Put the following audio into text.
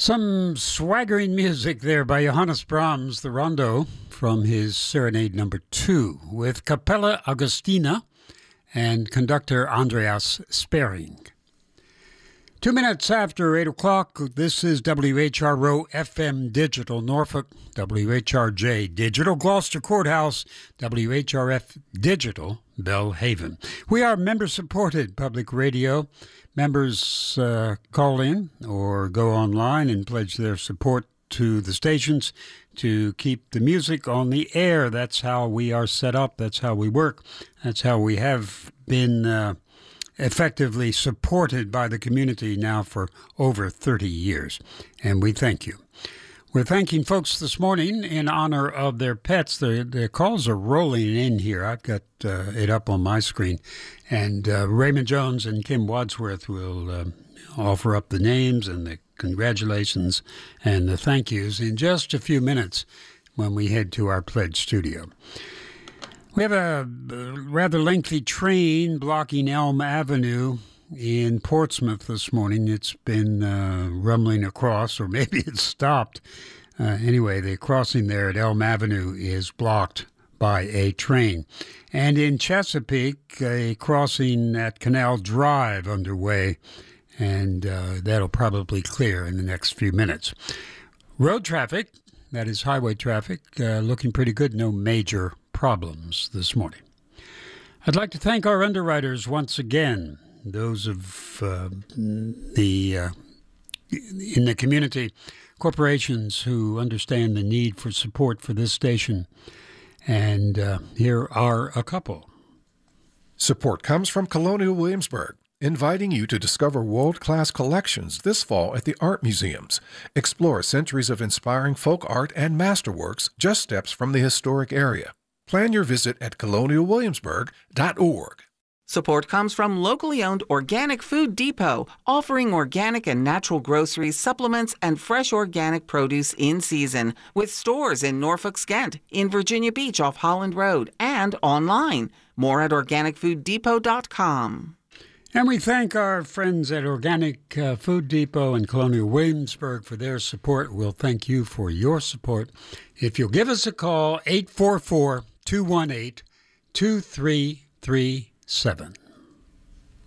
Some swaggering music there by Johannes Brahms, the Rondo, from his Serenade No. 2, with Capella Augustina and conductor Andreas Sparing. 2 minutes after 8 o'clock, this is WHRO FM Digital Norfolk, WHRJ Digital Gloucester Courthouse, WHRF Digital Belhaven. We are member-supported public radio. Members call in or go online and pledge their support to the stations to keep the music on the air. That's how we are set up. That's how we work. That's how we have been effectively supported by the community now for over 30 years. And we thank you. We're thanking folks this morning in honor of their pets. The calls are rolling in here. I've got it up on my screen. And Raymond Jones and Kim Wadsworth will offer up the names and the congratulations and the thank yous in just a few minutes when we head to our pledge studio. We have a rather lengthy train blocking Elm Avenue in Portsmouth this morning. It's been rumbling across, or maybe it's stopped. Anyway, the crossing there at Elm Avenue is blocked by a train. And in Chesapeake, a crossing at Canal Drive underway, and that'll probably clear in the next few minutes. Road traffic, that is highway traffic, looking pretty good. No major problems this morning. I'd like to thank our underwriters once again, those of in the community, corporations who understand the need for support for this station. And here are a couple. Support comes from Colonial Williamsburg, inviting you to discover world-class collections this fall at the art museums. Explore centuries of inspiring folk art and masterworks just steps from the historic area. Plan your visit at colonialwilliamsburg.org. Support comes from locally owned Organic Food Depot, offering organic and natural groceries, supplements, and fresh organic produce in season, with stores in Norfolk-Skent, in Virginia Beach off Holland Road, and online. More at organicfooddepot.com. And we thank our friends at Organic Food Depot and Colonial Williamsburg for their support. We'll thank you for your support. If you'll give us a call, 844-218-2337.